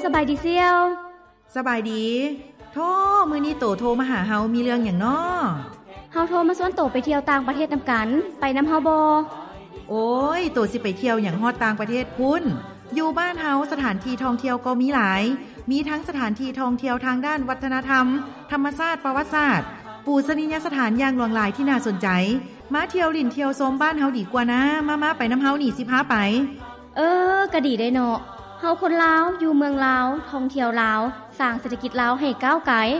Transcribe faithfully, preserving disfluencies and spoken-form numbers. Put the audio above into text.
สบายดีเสี่ยวสบายดีโธ่มื้อนี้โตโทรมาหาเฮามีเรื่องหยังน้อเฮาโทรมาชวนโตไปเที่ยวต่างประเทศนำกันไปนำเฮาบ่โอ้ยโตสิไปเที่ยวหยังฮอดต่างประเทศพุ่นอยู่บ้านเฮาสถานที่ท่องเที่ยวก็มีหลายมีทั้งสถานที่ท่องเที่ยวทางด้านวัฒนธรรมธรรมชาติประวัติศาสตร์ปูชนียสถานอย่างหลวงหลายที่น่าสนใจมาเที่ยวลิ่นเที่ยวชมบ้านเฮาดีกว่านะมาๆไปนำเฮานี่สิพาไปเออก็ดีได้เนาะเฮาคนลาวอยู่เมืองลาวท่องเที่ยวลาวสร้างเศรษฐกิจลาวให้ก้าวไกล